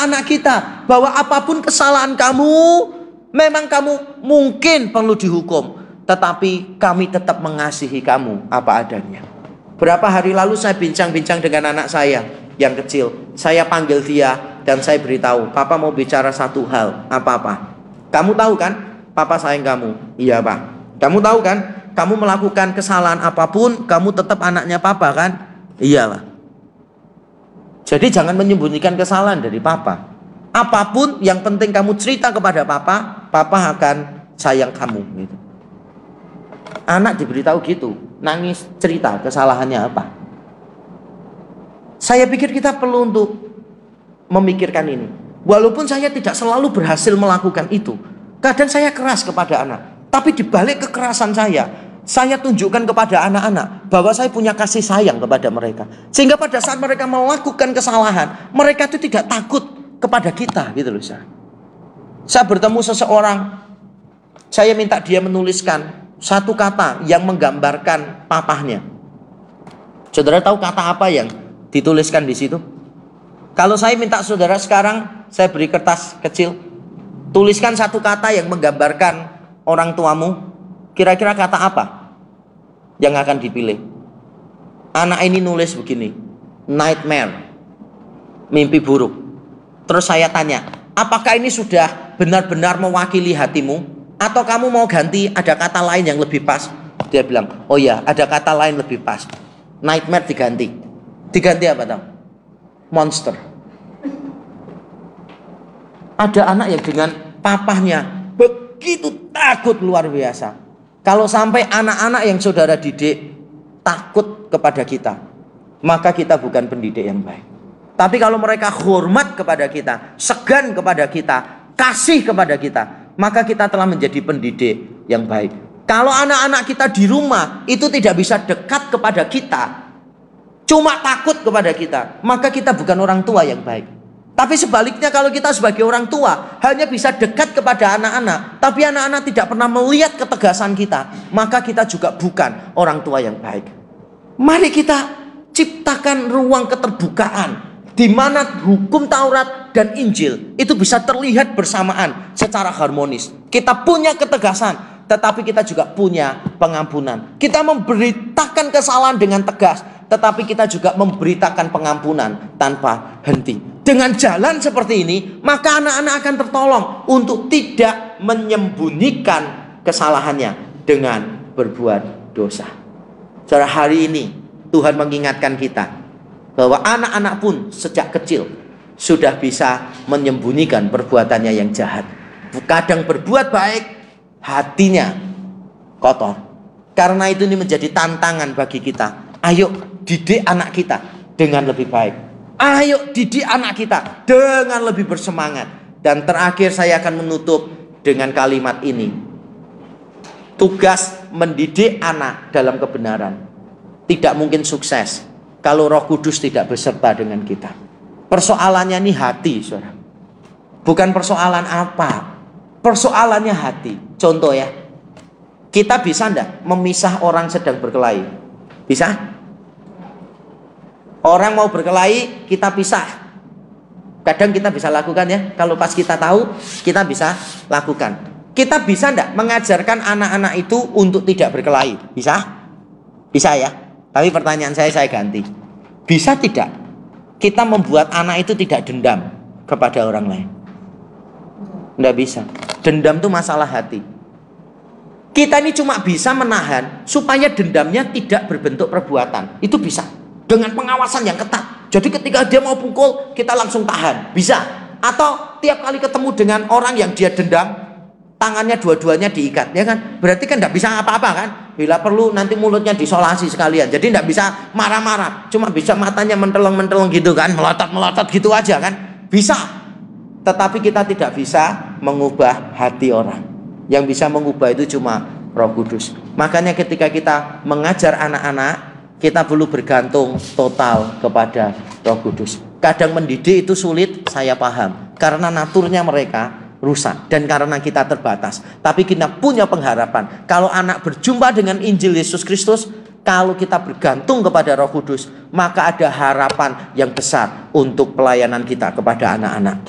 anak-anak kita bahwa apapun kesalahan kamu, memang kamu mungkin perlu dihukum, tetapi kami tetap mengasihi kamu apa adanya. Berapa hari lalu saya bincang-bincang dengan anak saya yang kecil. Saya panggil dia dan saya beritahu, Papa mau bicara satu hal. Apa-apa? Kamu tahu kan, Papa sayang kamu. Iya, Pak. Kamu tahu kan, kamu melakukan kesalahan apapun, kamu tetap anaknya Papa kan? Iya, Pak. Jadi jangan menyembunyikan kesalahan dari Papa. Apapun yang penting kamu cerita kepada Papa, Papa akan sayang kamu gitu. Anak diberitahu gitu, nangis cerita kesalahannya apa. Saya pikir kita perlu untuk memikirkan ini. Walaupun saya tidak selalu berhasil melakukan itu, kadang saya keras kepada anak, tapi dibalik kekerasan saya tunjukkan kepada anak-anak bahwa saya punya kasih sayang kepada mereka. Sehingga pada saat mereka melakukan kesalahan, mereka itu tidak takut kepada kita gitu loh. Saya bertemu seseorang, saya minta dia menuliskan satu kata yang menggambarkan papahnya. Saudara tahu kata apa yang dituliskan di situ? Kalau saya minta saudara sekarang, saya beri kertas kecil, tuliskan satu kata yang menggambarkan orang tuamu, kira-kira kata apa yang akan dipilih? Anak ini nulis begini, nightmare, mimpi buruk. Terus saya tanya, apakah ini sudah benar-benar mewakili hatimu? Atau kamu mau ganti ada kata lain yang lebih pas? Dia bilang, oh ya ada kata lain lebih pas. Nightmare diganti. Diganti apa tahu? Monster. Ada anak yang dengan papahnya begitu takut luar biasa. Kalau sampai anak-anak yang saudara didik takut kepada kita, maka kita bukan pendidik yang baik. Tapi kalau mereka hormat kepada kita, segan kepada kita, kasih kepada kita, maka kita telah menjadi pendidik yang baik. Kalau anak-anak kita di rumah itu tidak bisa dekat kepada kita, cuma takut kepada kita, maka kita bukan orang tua yang baik. Tapi sebaliknya kalau kita sebagai orang tua hanya bisa dekat kepada anak-anak, tapi anak-anak tidak pernah melihat ketegasan kita, maka kita juga bukan orang tua yang baik. Mari kita ciptakan ruang keterbukaan di mana hukum Taurat dan Injil itu bisa terlihat bersamaan secara harmonis. Kita punya ketegasan, tetapi kita juga punya pengampunan. Kita memberitakan kesalahan dengan tegas, tetapi kita juga memberitakan pengampunan tanpa henti. Dengan jalan seperti ini, maka anak-anak akan tertolong untuk tidak menyembunyikan kesalahannya dengan berbuat dosa. Saudara, hari ini Tuhan mengingatkan kita bahwa anak-anak pun sejak kecil sudah bisa menyembunyikan perbuatannya yang jahat. Kadang berbuat baik, hatinya kotor. Karena itu ini menjadi tantangan bagi kita. Ayo didik anak kita dengan lebih baik. Ayo didik anak kita dengan lebih bersemangat. Dan terakhir saya akan menutup dengan kalimat ini. Tugas mendidik anak dalam kebenaran tidak mungkin sukses kalau Roh Kudus tidak beserta dengan kita. Persoalannya ini hati, saudara. Bukan persoalan apa, persoalannya hati. Contoh ya, kita bisa enggak memisah orang sedang berkelahi? Bisa? Orang mau berkelahi, kita pisah. Kadang kita bisa lakukan ya. Kalau pas kita tahu, kita bisa lakukan. Kita bisa enggak mengajarkan anak-anak itu untuk tidak berkelahi? Bisa? Bisa ya. Tapi pertanyaan saya ganti. Bisa tidak kita membuat anak itu tidak dendam kepada orang lain? Enggak bisa. Dendam itu masalah hati. Kita ini cuma bisa menahan supaya dendamnya tidak berbentuk perbuatan. Itu bisa. Dengan pengawasan yang ketat. Jadi ketika dia mau pukul, kita langsung tahan. Bisa. Atau tiap kali ketemu dengan orang yang dia dendam, tangannya dua-duanya diikat, ya kan? Berarti kan tidak bisa apa-apa kan? Bila perlu nanti mulutnya disolasi sekalian. Jadi tidak bisa marah-marah. Cuma bisa matanya menteleng-menteleng gitu kan? Melotot-melotot gitu aja kan? Bisa. Tetapi kita tidak bisa mengubah hati orang. Yang bisa mengubah itu cuma Roh Kudus. Makanya ketika kita mengajar anak-anak, kita perlu bergantung total kepada Roh Kudus. Kadang mendidik itu sulit, saya paham. Karena naturnya mereka rusak dan karena kita terbatas. Tapi kita punya pengharapan. Kalau anak berjumpa dengan Injil Yesus Kristus, kalau kita bergantung kepada Roh Kudus, maka ada harapan yang besar untuk pelayanan kita kepada anak-anak.